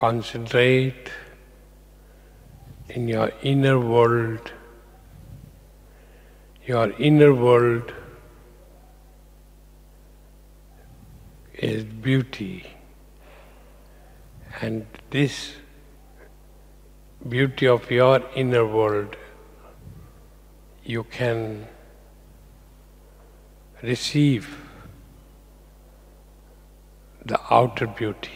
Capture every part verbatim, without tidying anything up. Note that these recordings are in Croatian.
Concentrate in your inner world. Your inner world is beauty, and this beauty of your inner world you can receive the outer beauty.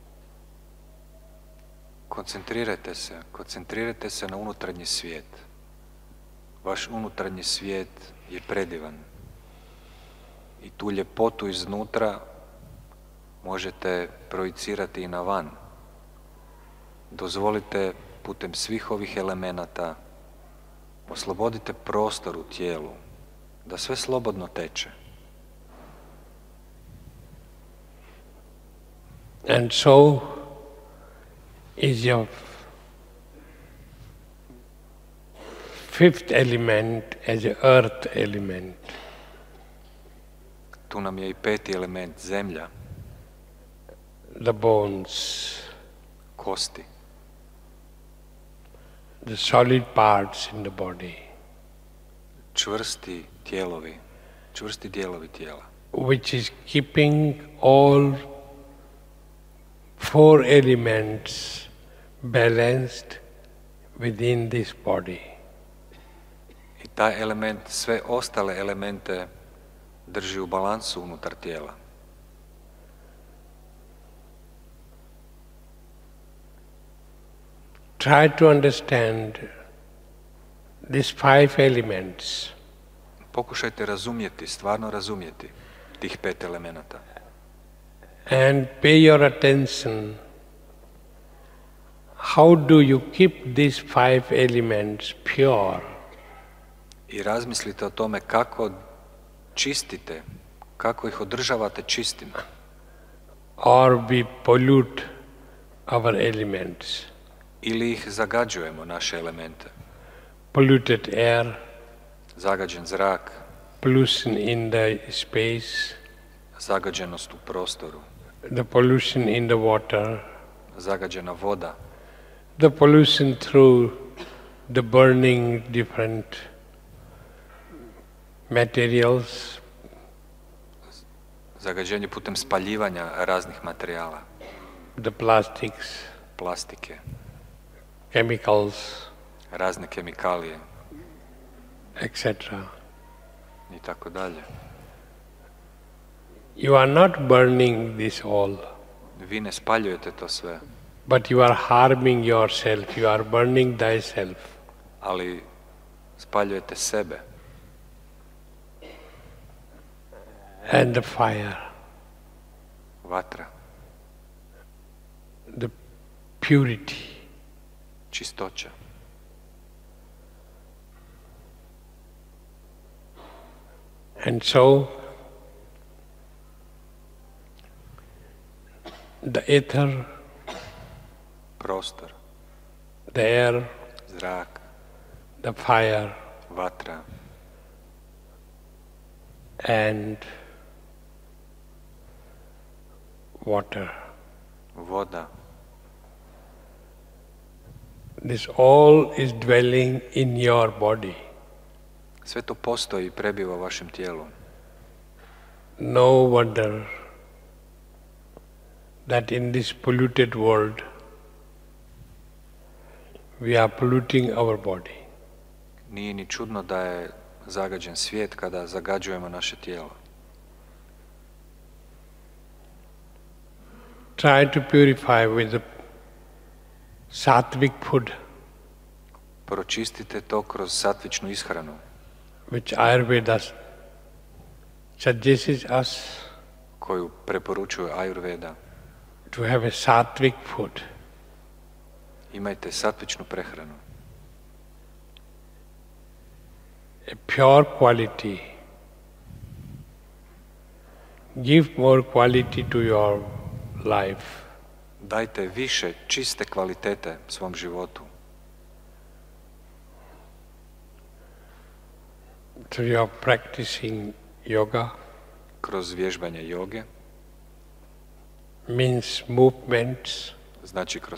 Koncentrirajte se, koncentrirajte se na unutarnji svijet. Vaš unutarnji svijet je predivan. I tu ljepotu iznutra možete projicirati i na van. Dozvolite putem svih ovih elemenata, oslobodite prostor u tijelu, da sve slobodno teče. And so is your fifth element as an earth element. Tu nam je i peti element, zemlja. The bones, kosti, the solid parts in the body, čvrsti tijelovi, čvrsti dijelovi tijela, which is keeping all four elements balanced within this body. I taj element sve ostale elemente drži u balansu unutar tijela. Try to understand these five elements. Pokušajte razumjeti, stvarno razumjeti tih pet elemenata. And pay your attention. How do you keep these five elements pure? I razmislite o tome kako čistite, kako ih održavate čistima. Or we pollute our elements. Ili ih zagađujemo, naše elemente. Polluted air, zagađen zrak, pollution in the space, zagađenost u prostoru, the pollution in the water, zagađena voda, the pollution through the burning different materials, zagađenje putem spaljivanja raznih materijala, the plastics, plastike, chemicals, razne kemikalije, et cetera. I tako dalje. You are not burning this all. Vi ne spaljujete to sve. But you are harming yourself, you are burning thyself. Ali spaljujete sebe. And the fire. Vatra. The purity. Čistoća. And so, the ether, prostor, the air, zrak, the fire, vatra, and water. Voda. This all is dwelling in your body. Sve to postoji i prebiva u vašem tijelu. No wonder that in this polluted world we are polluting our body. Nije ni čudno da je zagađen svijet kada zagađujemo naše tijelo. Try to purify with the sattvic food, Pročistite to kroz satvičnu ishranu, which Ayurveda suggests us koju preporučuje Ayurveda. to have a sattvic food. Imajte satvičnu prehranu. A pure quality. Give more quality to your life. Dajte više čiste kvalitete svom životu. Through your practicing yoga, kroz vježbanje joge, means movements, znači kroz